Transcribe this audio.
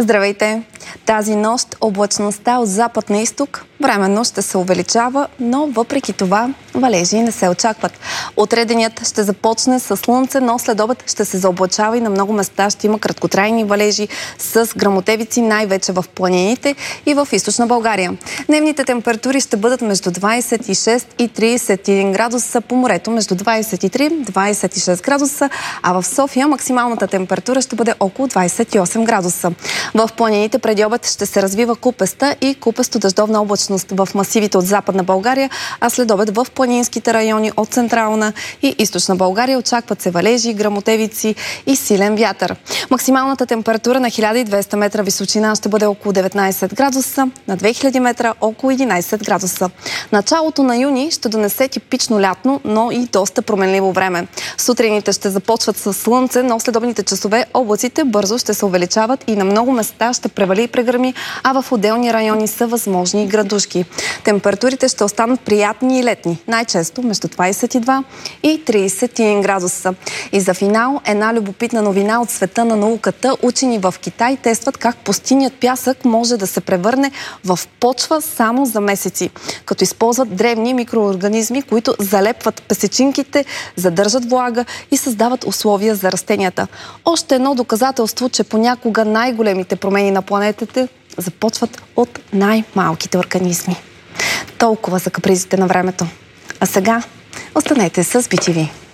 Здравейте! Тази нощ облачността от запад на изток временно ще се увеличава, но въпреки това валежи не се очакват. Утре денят ще започне с слънце, но след обед ще се заоблачава и на много места ще има краткотрайни валежи с гръмотевици, най-вече в планините и в източна България. Дневните температури ще бъдат между 26 и 31 градуса, по морето между 23-26 градуса, а в София максималната температура ще бъде около 28 градуса. В планините преди обед ще се развива купеста и купесто-дъждовна облачност в масивите от Западна България, а след обед в планинските райони от Централна и Източна България очакват се валежи, гръмотевици и силен вятър. Максималната температура на 1200 метра височина ще бъде около 19 градуса, на 2000 метра около 11 градуса. Началото на юни ще донесе типично лятно, но и доста променливо време. Сутрините ще започват с слънце, но следобедните часове облаците бързо ще се увеличават и на много места ще превали и прегръми, а в отделни райони са възможни и градушки. Температурите ще останат приятни и летни, най-често между 22 и 31 градуса. И за финал една любопитна новина от света на науката. Учени в Китай тестват как пустинният пясък може да се превърне в почва само за месеци, като използват древни микроорганизми, които залепват песечинките, задържат влага и създават условия за растенията. Още едно доказателство, че понякога най-големите промени на планетата започват от най-малките организми. Толкова за капризите на времето. А сега останете с BTV.